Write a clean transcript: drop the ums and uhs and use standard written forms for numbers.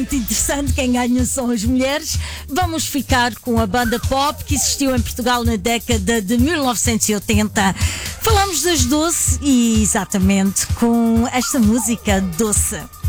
Muito interessante, quem ganha são as mulheres. Vamos ficar com a banda pop que existiu em Portugal na década de 1980. Falamos das Doce e exatamente com esta música Doce.